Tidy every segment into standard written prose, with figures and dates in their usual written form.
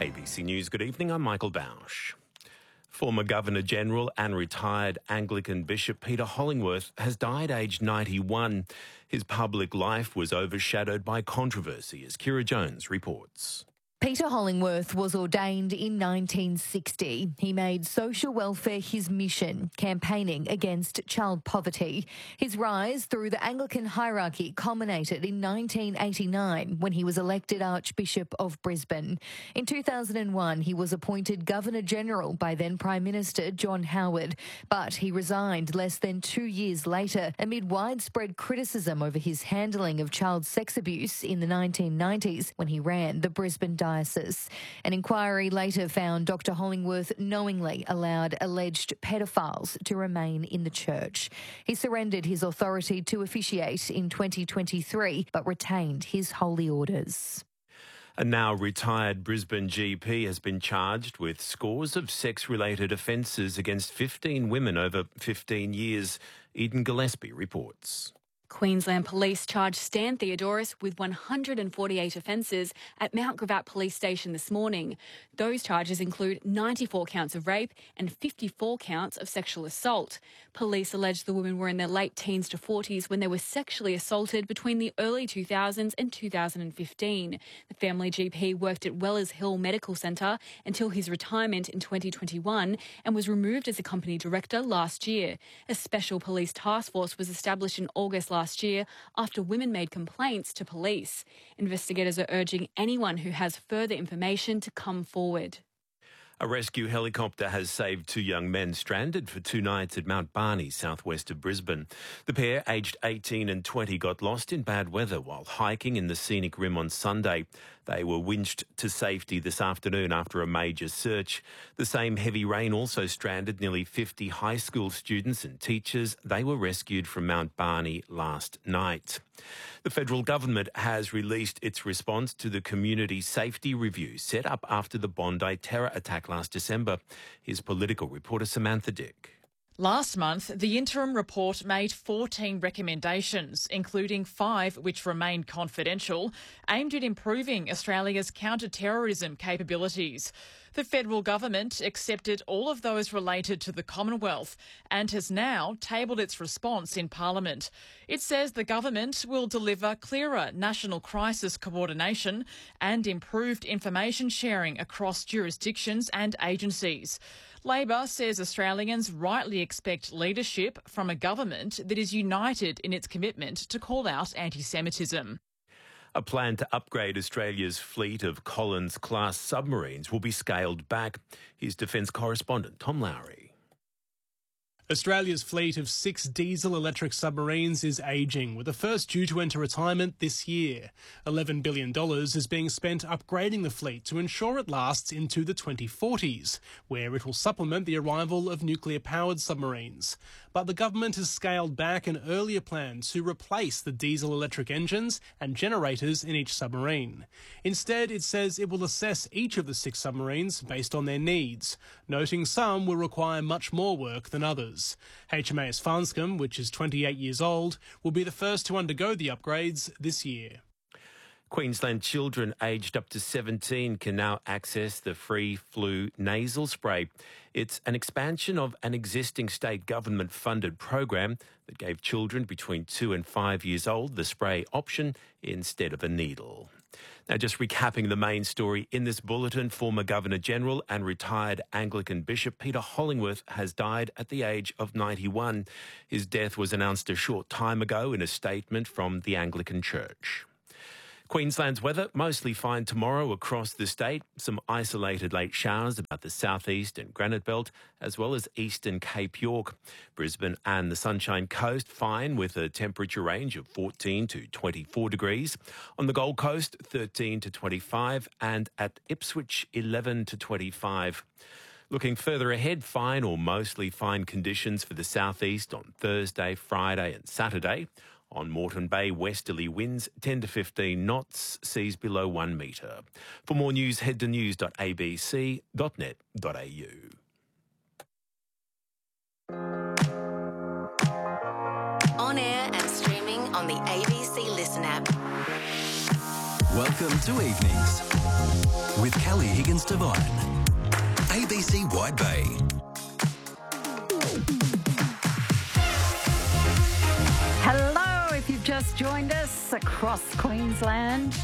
ABC News, good evening. I'm Michael Bausch. Former Governor-General and retired Anglican Bishop Peter Hollingworth has died aged 91. His public life was overshadowed by controversy, as Kira Jones reports. Peter Hollingworth was ordained in 1960. He made social welfare his mission, campaigning against child poverty. His rise through the Anglican hierarchy culminated in 1989 when he was elected Archbishop of Brisbane. In 2001, he was appointed Governor-General by then Prime Minister John Howard, but he resigned less than 2 years later amid widespread criticism over his handling of child sex abuse in the 1990s when he ran the Brisbane Diocese. An inquiry later found Dr Hollingworth knowingly allowed alleged pedophiles to remain in the church. He surrendered his authority to officiate in 2023 but retained his holy orders. A now retired Brisbane GP has been charged with scores of sex-related offences against 15 women over 15 years. Eden Gillespie reports. Queensland Police charged Stan Theodoris with 148 offences at Mount Gravatt Police Station this morning. Those charges include 94 counts of rape and 54 counts of sexual assault. Police allege the women were in their late teens to 40s when they were sexually assaulted between the early 2000s and 2015. The family GP worked at Wellers Hill Medical Centre until his retirement in 2021 and was removed as a company director last year. A special police task force was established in August last year after women made complaints to police. Investigators are urging anyone who has further information to come forward. A rescue helicopter has saved two young men stranded for 2 nights at Mount Barney, southwest of Brisbane. The pair, aged 18 and 20, got lost in bad weather while hiking in the scenic rim on Sunday. They were winched to safety this afternoon after a major search. The same heavy rain also stranded nearly 50 high school students and teachers. They were rescued from Mount Barney last night. The federal government has released its response to the community safety review set up after the Bondi terror attack last December. Here's political reporter Samantha Dick. Last month, the interim report made 14 recommendations, including 5 which remain confidential, aimed at improving Australia's counter-terrorism capabilities. The federal government accepted all of those related to the Commonwealth and has now tabled its response in Parliament. It says the government will deliver clearer national crisis coordination and improved information sharing across jurisdictions and agencies. Labor says Australians rightly expect leadership from a government that is united in its commitment to call out anti-Semitism. A plan to upgrade Australia's fleet of Collins-class submarines will be scaled back. Here's Defence correspondent Tom Lowry. Australia's fleet of 6 diesel-electric submarines is ageing, with the first due to enter retirement this year. $11 billion is being spent upgrading the fleet to ensure it lasts into the 2040s, where it will supplement the arrival of nuclear-powered submarines. But the government has scaled back an earlier plan to replace the diesel-electric engines and generators in each submarine. Instead, it says it will assess each of the 6 submarines based on their needs, noting some will require much more work than others. HMAS Farnscombe, which is 28 years old, will be the first to undergo the upgrades this year. Queensland children aged up to 17 can now access the free flu nasal spray. It's an expansion of an existing state government-funded program that gave children between 2 and 5 years old the spray option instead of a needle. Now, just recapping the main story in this bulletin, former Governor-General and retired Anglican Bishop Peter Hollingworth has died at the age of 91. His death was announced a short time ago in a statement from the Anglican Church. Queensland's weather, mostly fine tomorrow across the state. Some isolated late showers about the southeast and Granite Belt, as well as eastern Cape York. Brisbane and the Sunshine Coast, fine with a temperature range of 14 to 24 degrees. On the Gold Coast, 13 to 25, and at Ipswich, 11 to 25. Looking further ahead, fine or mostly fine conditions for the southeast on Thursday, Friday and Saturday. On Moreton Bay, westerly winds 10 to 15 knots, seas below 1 metre. For more news, head to news.abc.net.au. On air and streaming on the ABC Listen app. Welcome to Evenings with Kelly Higgins Devine. ABC Wide Bay. Hello, if you've just joined us across Queensland.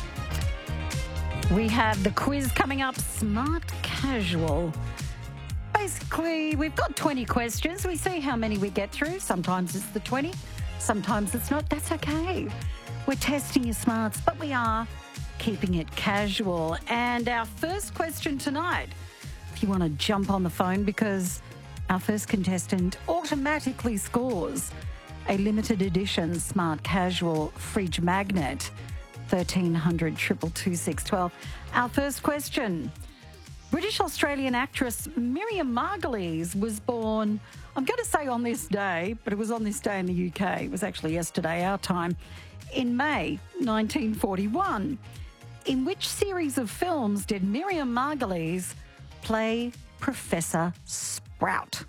We have the quiz coming up, Smart Casual. Basically, we've got 20 questions. We see how many we get through. Sometimes it's the 20, sometimes it's not. That's okay. We're testing your smarts, but we are keeping it casual. And our first question tonight, if you want to jump on the phone, because our first contestant automatically scores a limited edition Smart Casual fridge magnet, 1300 222 612. Our first question. British Australian actress Miriam Margolyes was born, I'm going to say on this day, but it was on this day in the UK. It was actually yesterday, our time, in May 1941. In which series of films did Miriam Margolyes play Professor Sprout?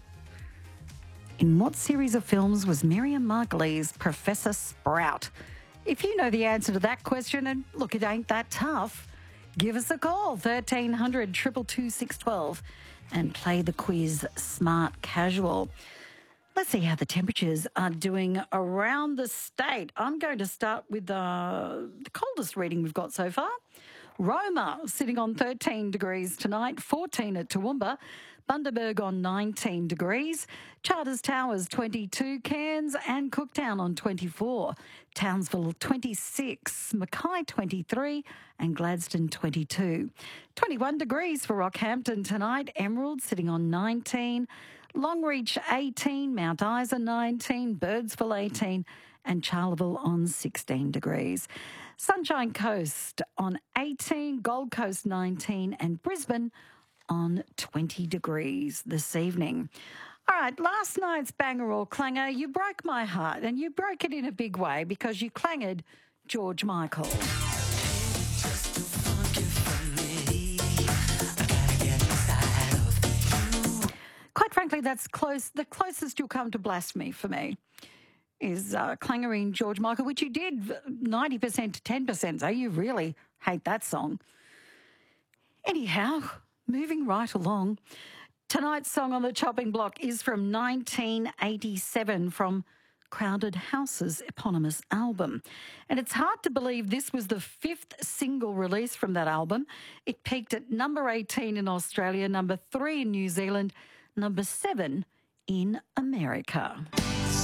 In what series of films was Miriam Margolyes Professor Sprout? If you know the answer to that question, and look, it ain't that tough, give us a call, 1300 222 612, and play the quiz Smart Casual. Let's see how the temperatures are doing around the state. I'm going to start with the coldest reading we've got so far. Roma sitting on 13 degrees tonight, 14 at Toowoomba. Bundaberg on 19 degrees, Charters Towers 22, Cairns and Cooktown on 24, Townsville 26, Mackay 23 and Gladstone 22. 21 degrees for Rockhampton tonight, Emerald sitting on 19, Longreach 18, Mount Isa 19, Birdsville 18 and Charleville on 16 degrees. Sunshine Coast on 18, Gold Coast 19 and Brisbane on 20 degrees this evening. All right, last night's banger or clanger, you broke my heart, and you broke it in a big way because you clanged George Michael. Quite frankly, that's the closest you'll come to blasphemy for me is clangering George Michael, which you did 90% to 10%, so you really hate that song. Anyhow, moving right along, tonight's song on the chopping block is from 1987 from Crowded House's eponymous album. And it's hard to believe this was the fifth single release from that album. It peaked at number 18 in Australia, number 3 in New Zealand, number 7 in America.